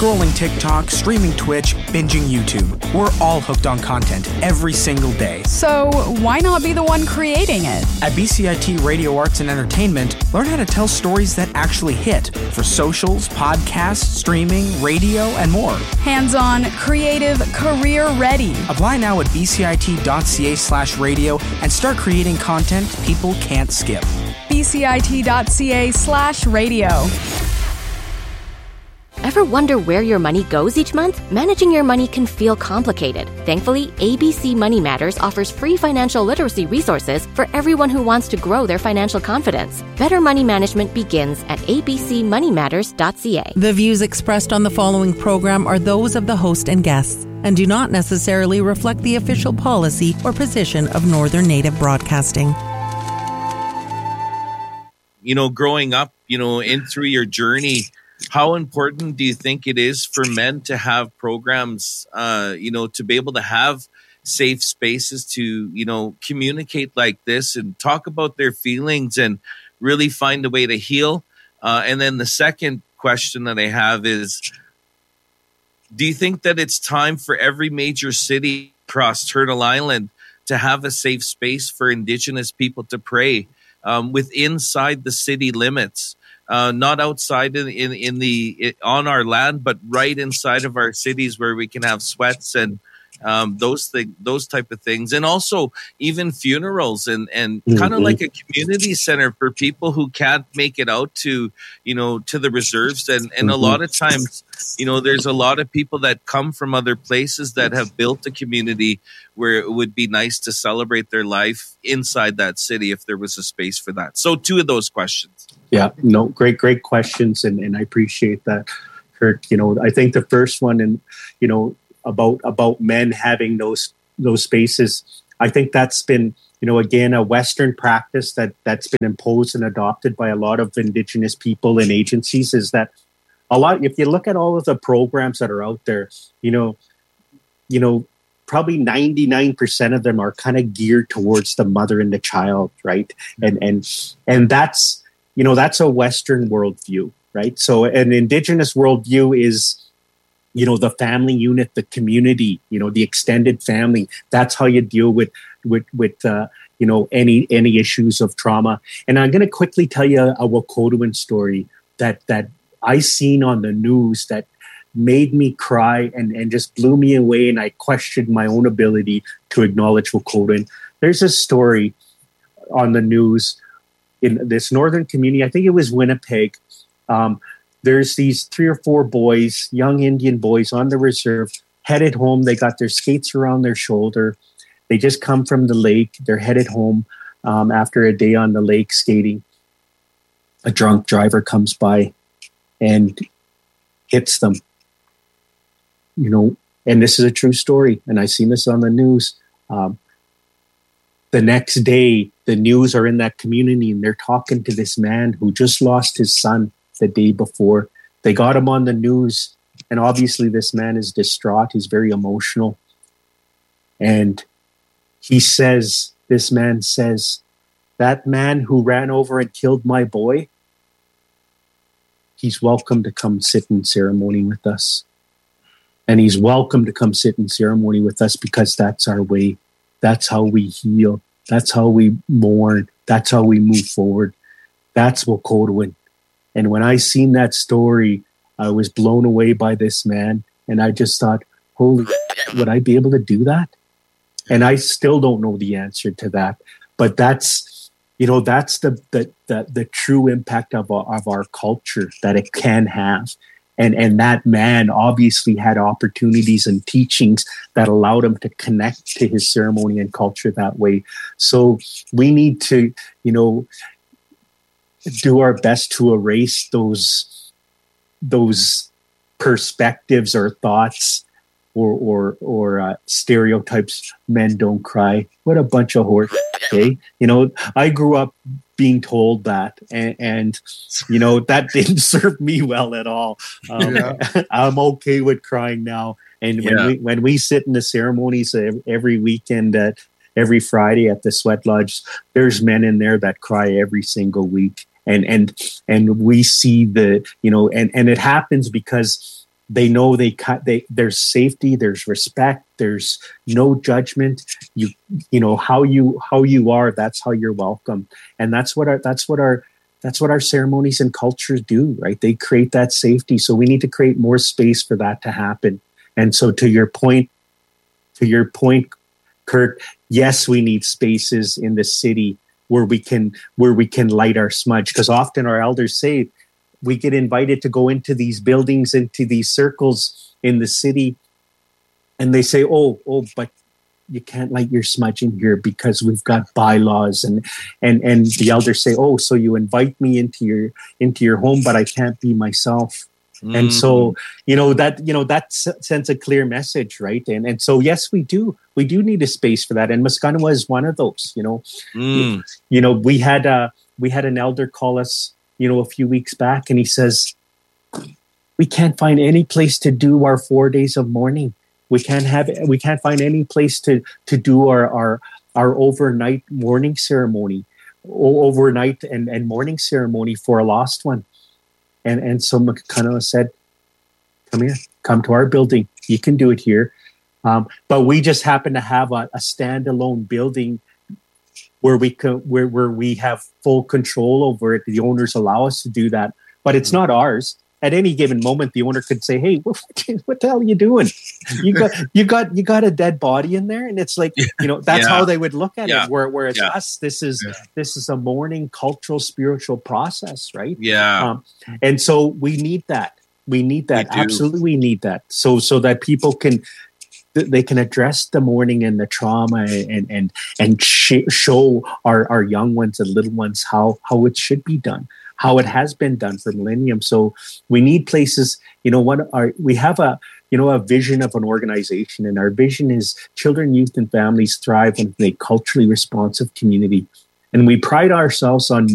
scrolling TikTok, streaming Twitch, binging YouTube. We're all hooked on content every single day. So why not be the one creating it? At BCIT Radio Arts and Entertainment, learn how to tell stories that actually hit for socials, podcasts, streaming, radio, and more. Hands-on, creative, career-ready. Apply now at bcit.ca/radio and start creating content people can't skip. bcit.ca/radio. Ever wonder where your money goes each month? Managing your money can feel complicated. Thankfully, ABC Money Matters offers free financial literacy resources for everyone who wants to grow their financial confidence. Better money management begins at abcmoneymatters.ca. The views expressed on the following program are those of the host and guests and do not necessarily reflect the official policy or position of Northern Native Broadcasting. Growing up, in through your journey, how important do you think it is for men to have programs, to be able to have safe spaces to, communicate like this and talk about their feelings and really find a way to heal? And then the second question that I have is, do you think that it's time for every major city across Turtle Island to have a safe space for Indigenous people to pray inside the city limits? Not outside on our land, but right inside of our cities where we can have sweats and those type of things, and also even funerals and kind of like a community center for people who can't make it out to the reserves, and a lot of times there's a lot of people that come from other places that have built a community where it would be nice to celebrate their life inside that city if there was a space for that. So 2 of those questions. Yeah, no, great questions, and I appreciate that, Kirk. I think the first one, and about men having those spaces, I think that's been again a Western practice that's been imposed and adopted by a lot of Indigenous people and agencies. Is that a lot? If you look at all of the programs that are out there, probably 99% of them are kind of geared towards the mother and the child, right? And that's that's a Western worldview, right? So an Indigenous worldview is, the family unit, the community, the extended family. That's how you deal with any issues of trauma. And I'm going to quickly tell you a Wet'suwet'en story that I seen on the news that made me cry and just blew me away. And I questioned my own ability to acknowledge Wet'suwet'en. There's a story on the news in this northern community. I think it was Winnipeg. There's these 3 or 4 boys, young Indian boys on the reserve, headed home. They got their skates around their shoulder. They just come from the lake. They're headed home after a day on the lake skating. A drunk driver comes by and hits them. And this is a true story. And I seen this on the news. The next day, the news are in that community and they're talking to this man who just lost his son the day before. They got him on the news, and obviously this man is distraught. He's very emotional. And this man says, that man who ran over and killed my boy, he's welcome to come sit in ceremony with us. And he's welcome to come sit in ceremony with us because that's our way. That's how we heal. That's how we mourn. That's how we move forward. That's Wet'suwet'en. And when I seen that story, I was blown away by this man. And I just thought, holy, would I be able to do that? And I still don't know the answer to that. But that's the true impact of our culture that it can have. And that man obviously had opportunities and teachings that allowed him to connect to his ceremony and culture that way. So we need to, do our best to erase those perspectives or thoughts or stereotypes. Men don't cry. What a bunch of horse. Okay, I grew up being told that, and that didn't serve me well at all. I'm okay with crying now. And when we sit in the ceremonies every weekend, every Friday at the Sweat Lodge, there's men in there that cry every single week. And we see and it happens because They know there's safety, there's respect, there's no judgment. You know how you are, that's how you're welcome. And that's what our ceremonies and cultures do, right? They create that safety. So we need to create more space for that to happen. And so to your point, Kurt, yes, we need spaces in the city where we can light our smudge, because often our elders say, we get invited to go into these buildings, into these circles in the city, and they say, oh, but you can't light your smudge in here because we've got bylaws, and the elders say, oh, so you invite me into your home, but I can't be myself. And so, that sends a clear message, right? And so, yes, we do need a space for that. And Musconwa is one of those, we had an elder call us, a few weeks back, and he says, we can't find any place to do our 4 days of mourning. We can't find any place to do our overnight mourning ceremony, overnight and morning ceremony for a lost one. And so Musconwa said, come here, come to our building. You can do it here. But we just happen to have a standalone building where we have full control over it. The owners allow us to do that, but it's not ours. At any given moment, the owner could say, "Hey, what the hell are you doing? You got a dead body in there," and it's like, that's how they would look at it. Whereas us, this is a mourning, cultural, spiritual process, right? Yeah. And so we need that. We need that. Absolutely, we need that. So that people can address the mourning and the trauma and show our young ones and little ones how it should be done, how it has been done for millennium. So we need places. We have a vision of an organization, and our vision is children, youth, and families thrive in a culturally responsive community. And we pride ourselves on